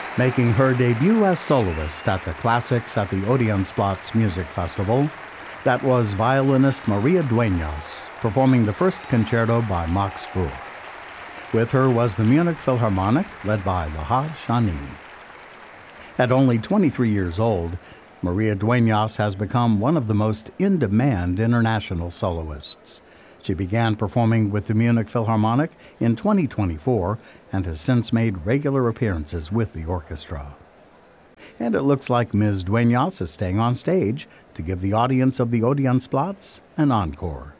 Making her debut as soloist at the Classics at the Odeonsplatz Music Festival, that was violinist Maria Dueñas performing the first concerto by Max Bruch. With her was the Munich Philharmonic, led by Lahav Shani. At only 23 years old, Maria Dueñas has become one of the most in-demand international soloists. She began performing with the Munich Philharmonic in 2024 and has since made regular appearances with the orchestra. And it looks like Ms. Dueñas is staying on stage to give the audience of the Odeonsplatz an encore.